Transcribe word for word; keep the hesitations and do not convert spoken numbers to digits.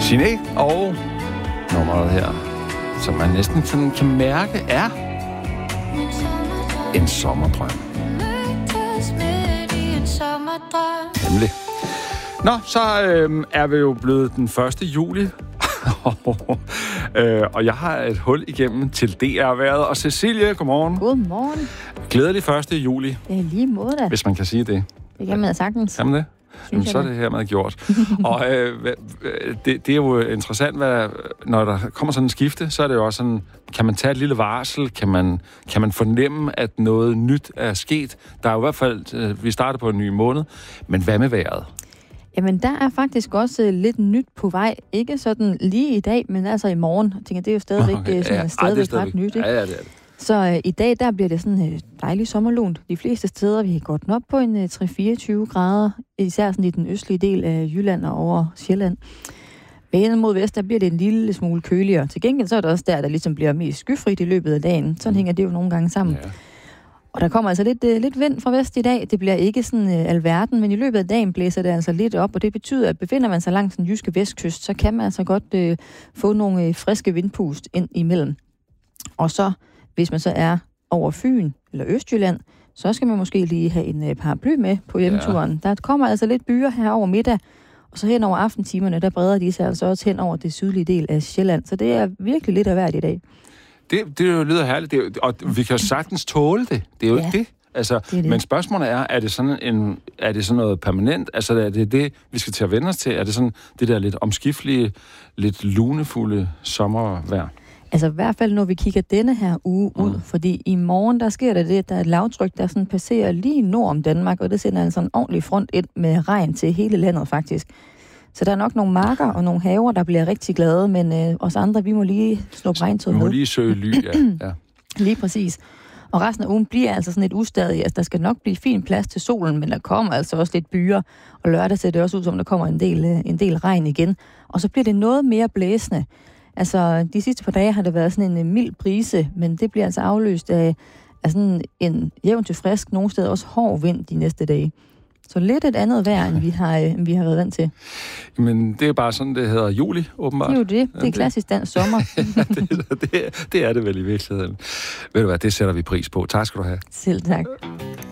Signe og nummeret her, som man næsten sådan kan mærke, er en sommerdrøm. Nemlig. Nå, så øh, er vi jo blevet den første juli, øh, og jeg har et hul igennem til D R-været. Og Cecilie, godmorgen. Godmorgen. Glædelig første juli. Det er lige måde da. Hvis man kan sige det. Det kan man sagtens. Kan man det? Jamen, så er det her med gjort. Og øh, det, det er jo interessant, hvad, når der kommer sådan en skifte, så er det jo også sådan, kan man tage et lille varsel? Kan man, kan man fornemme, at noget nyt er sket? Der er jo i hvert fald, øh, vi starter på en ny måned, men hvad med vejret? Jamen, der er faktisk også lidt nyt på vej. Ikke sådan lige i dag, men altså i morgen. Jeg tænker, det er jo stadigvæk, okay, sådan, ja, stadigvæk, ej, stadigvæk ret nyt, ikke? Ja, ja, det er det. Så øh, i dag, der bliver det sådan øh, dejligt sommerlunt. De fleste steder, vi har gået op på en øh, tre til fireogtyve grader, især sådan i den østlige del af Jylland og over Sjælland. Ved mod vest, der bliver det en lille smule køligere. Til gengæld så er det også der, der ligesom bliver mest skyfrit i løbet af dagen. Sådan mm. hænger det jo nogle gange sammen. Ja. Og der kommer altså lidt, øh, lidt vind fra vest i dag. Det bliver ikke sådan øh, alverden, men i løbet af dagen blæser det altså lidt op, og det betyder, at befinder man sig langs den jyske vestkyst, så kan man altså godt øh, få nogle øh, friske vindpust ind imellem. Og så hvis man så er over Fyn eller Østjylland, så skal man måske lige have en paraply med på hjemturen. Ja. Der kommer altså lidt byer her over middag, og så hen over aftentimerne, der breder de sig altså også hen over det sydlige del af Sjælland. Så det er virkelig lidt af hvert i dag. Det, det lyder herligt, det er, og vi kan jo sagtens tåle det. Det er jo ja, ikke det. Altså, det er det. Men spørgsmålet er, er det sådan en, er det sådan noget permanent? Altså, er det det, vi skal til at vende os til? Er det sådan det der lidt omskiftelige, lidt lunefulde sommervejr? Altså i hvert fald, når vi kigger denne her uge ud, mm. fordi i morgen, der sker der det, at der er et lavtryk, der sådan passerer lige nord om Danmark, og det sender altså en ordentlig front ind med regn til hele landet faktisk. Så der er nok nogle marker og nogle haver, der bliver rigtig glade, men øh, os andre, vi må lige slå regntøjet med. Vi må lige søge ly, ja. ja. Lige præcis. Og resten af ugen bliver altså sådan et ustadigt. Altså, der skal nok blive fin plads til solen, men der kommer altså også lidt byer, og lørdag ser det også ud som, der kommer en del, en del regn igen. Og så bliver det noget mere blæsende. Altså, de sidste par dage har det været sådan en mild brise, men det bliver altså afløst af, af sådan en jævn til frisk, nogle steder også hård vind de næste dage. Så lidt et andet vejr, end vi har, end vi har været vant til. Men det er bare sådan, det hedder juli, åbenbart. Det er jo det. Det er klassisk dansk sommer. ja, det, det, det er det vel i virkeligheden. Ved du hvad, det sætter vi pris på. Tak skal du have. Selv tak.